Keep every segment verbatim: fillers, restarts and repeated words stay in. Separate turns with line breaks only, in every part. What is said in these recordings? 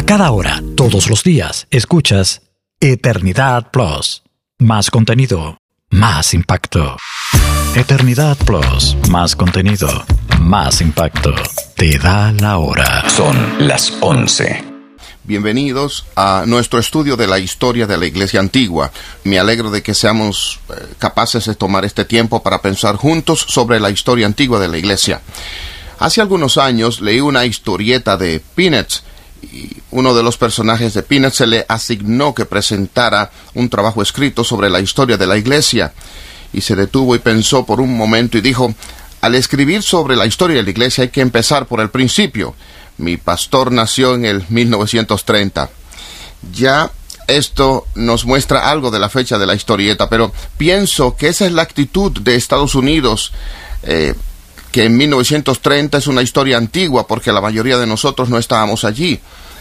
A cada hora, todos los días, escuchas Eternidad Plus. Más contenido, más impacto. Eternidad Plus, más contenido, más impacto. Te da la hora.
Son las once.
Bienvenidos a nuestro estudio de la historia de la Iglesia Antigua. Me alegro de que seamos eh, capaces de tomar este tiempo para pensar juntos sobre la historia antigua de la Iglesia. Hace algunos años leí una historieta de Peanuts, y uno de los personajes de Peanuts se le asignó que presentara un trabajo escrito sobre la historia de la Iglesia, y se detuvo y pensó por un momento y dijo: al escribir sobre la historia de la Iglesia hay que empezar por el principio. Mi pastor nació en el mil novecientos treinta. Ya esto nos muestra algo de la fecha de la historieta, pero pienso que esa es la actitud de Estados Unidos, eh, que en mil novecientos treinta es una historia antigua porque la mayoría de nosotros no estábamos allí.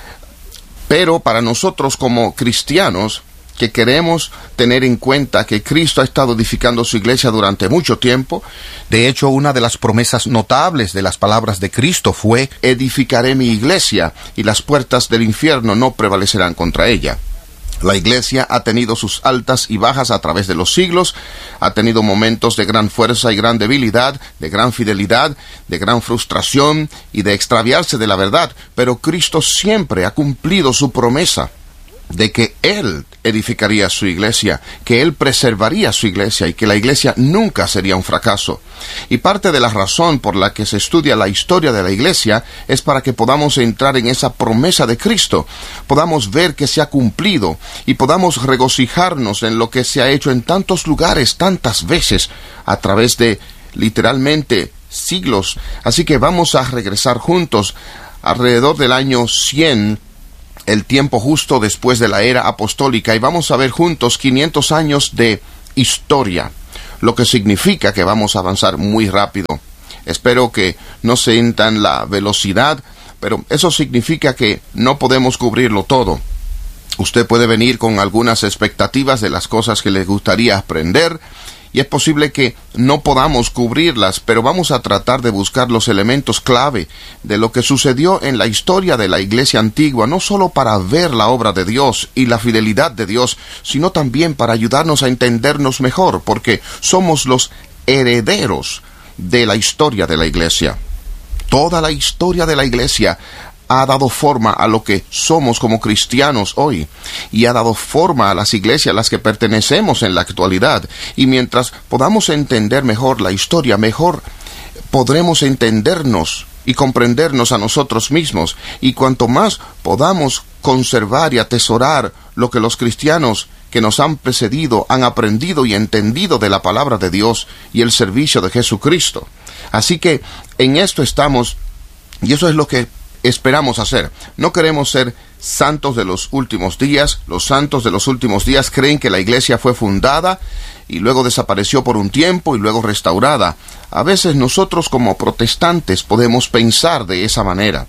Pero para nosotros como cristianos, que queremos tener en cuenta que Cristo ha estado edificando su iglesia durante mucho tiempo.
De hecho, una de las promesas notables de las palabras de Cristo fue:
edificaré mi iglesia y las puertas del infierno no prevalecerán contra ella. La iglesia ha tenido sus altas y bajas a través de los siglos, ha tenido momentos de gran fuerza y gran debilidad, de gran fidelidad, de gran frustración y de extraviarse de la verdad, pero Cristo siempre ha cumplido su promesa de que Él edificaría su iglesia, que Él preservaría su iglesia y que la iglesia nunca sería un fracaso. Y parte de la razón por la que se estudia la historia de la iglesia es para que podamos entrar en esa promesa de Cristo, podamos ver que se ha cumplido y podamos regocijarnos en lo que se ha hecho en tantos lugares, tantas veces, a través de literalmente siglos. Así que vamos a regresar juntos alrededor del año cien, el tiempo justo después de la era apostólica, y vamos a ver juntos quinientos años de historia, lo que significa que vamos a avanzar muy rápido. Espero que no sientan la velocidad, pero eso significa que no podemos cubrirlo todo. Usted puede venir con algunas expectativas de las cosas que le gustaría aprender, y es posible que no podamos cubrirlas, pero vamos a tratar de buscar los elementos clave de lo que sucedió en la historia de la Iglesia Antigua, no solo para ver la obra de Dios y la fidelidad de Dios, sino también para ayudarnos a entendernos mejor, porque somos los herederos de la historia de la Iglesia. Toda la historia de la Iglesia ha dado forma a lo que somos como cristianos hoy, y ha dado forma a las iglesias a las que pertenecemos en la actualidad. Y mientras podamos entender mejor la historia, mejor podremos entendernos y comprendernos a nosotros mismos. Y cuanto más podamos conservar y atesorar lo que los cristianos que nos han precedido han aprendido y entendido de la palabra de Dios y el servicio de Jesucristo. Así que en esto estamos, y eso es lo que esperamos hacer. No queremos ser santos de los últimos días. Los santos de los últimos días creen que la iglesia fue fundada y luego desapareció por un tiempo y luego restaurada. A veces nosotros como protestantes podemos pensar de esa manera,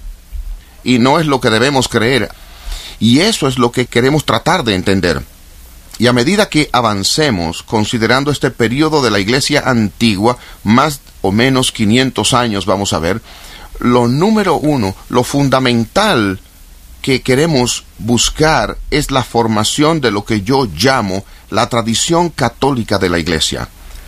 y no es lo que debemos creer, y eso es lo que queremos tratar de entender. Y a medida que avancemos, considerando este periodo de la iglesia antigua, más o menos quinientos años, vamos a ver, lo número uno, lo fundamental que queremos buscar es la formación de lo que yo llamo la tradición católica de la iglesia.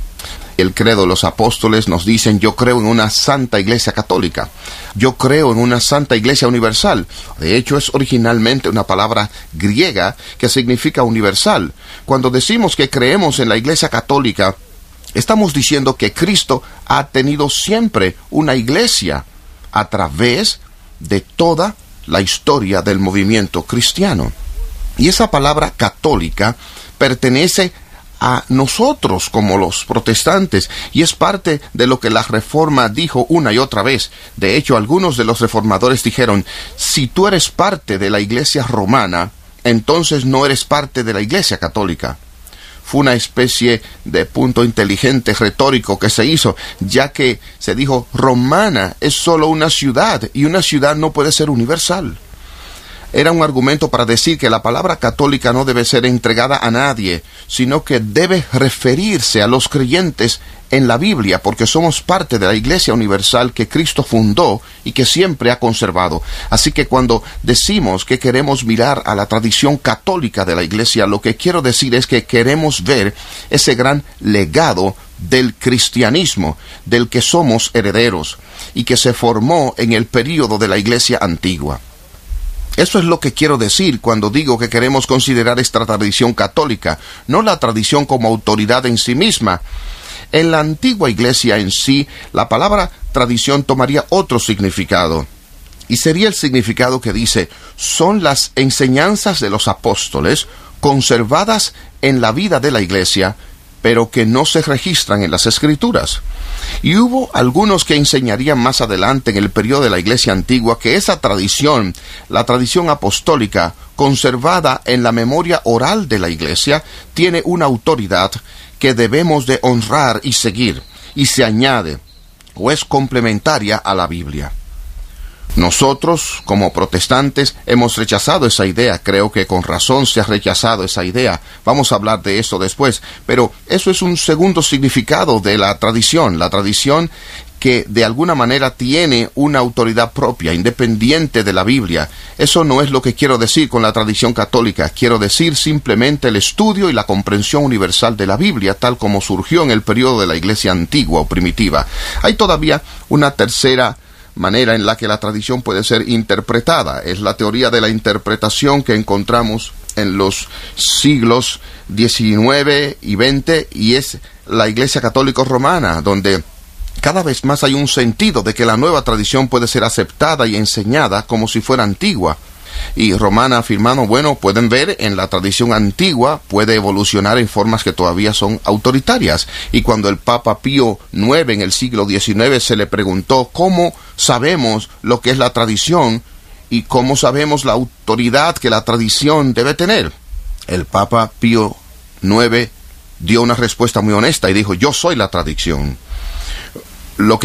El credo de los apóstoles nos dicen: yo creo en una santa iglesia católica, yo creo en una santa iglesia universal. De hecho, es originalmente una palabra griega que significa universal. Cuando decimos que creemos en la iglesia católica, estamos diciendo que Cristo ha tenido siempre una iglesia a través de toda la historia del movimiento cristiano. Y esa palabra católica pertenece a nosotros como los protestantes, y es parte de lo que la Reforma dijo una y otra vez. De hecho, algunos de los reformadores dijeron: si tú eres parte de la iglesia romana, entonces no eres parte de la iglesia católica. Fue una especie de punto inteligente retórico que se hizo, ya que se dijo: romana es solo una ciudad, y una ciudad no puede ser universal. Era un argumento para decir que la palabra católica no debe ser entregada a nadie, sino que debe referirse a los creyentes en la Biblia, porque somos parte de la Iglesia Universal que Cristo fundó y que siempre ha conservado. Así que cuando decimos que queremos mirar a la tradición católica de la Iglesia, lo que quiero decir es que queremos ver ese gran legado del cristianismo, del que somos herederos, y que se formó en el período de la Iglesia antigua. Eso es lo que quiero decir cuando digo que queremos considerar esta tradición católica, no la tradición como autoridad en sí misma. En la antigua Iglesia en sí, la palabra tradición tomaría otro significado, y sería el significado que dice: son las enseñanzas de los apóstoles conservadas en la vida de la Iglesia, pero que no se registran en las Escrituras. Y hubo algunos que enseñarían más adelante en el periodo de la Iglesia antigua que esa tradición, la tradición apostólica, conservada en la memoria oral de la Iglesia, tiene una autoridad que debemos de honrar y seguir, y se añade, o es complementaria a la Biblia. Nosotros, como protestantes, hemos rechazado esa idea. Creo que con razón se ha rechazado esa idea. Vamos a hablar de eso después. Pero eso es un segundo significado de la tradición. La tradición que de alguna manera tiene una autoridad propia, independiente de la Biblia. Eso no es lo que quiero decir con la tradición católica. Quiero decir simplemente el estudio y la comprensión universal de la Biblia, tal como surgió en el periodo de la Iglesia antigua o primitiva. Hay todavía una tercera manera en la que la tradición puede ser interpretada. Es la teoría de la interpretación que encontramos en los siglos diecinueve y veinte, y es la Iglesia Católica Romana, donde cada vez más hay un sentido de que la nueva tradición puede ser aceptada y enseñada como si fuera antigua. Y Romana afirmando, bueno, pueden ver, en la tradición antigua puede evolucionar en formas que todavía son autoritarias. Y cuando el Papa Pío noveno en el siglo diecinueve se le preguntó cómo sabemos lo que es la tradición y cómo sabemos la autoridad que la tradición debe tener, el Papa Pío noveno dio una respuesta muy honesta y dijo: yo soy la tradición. Lo que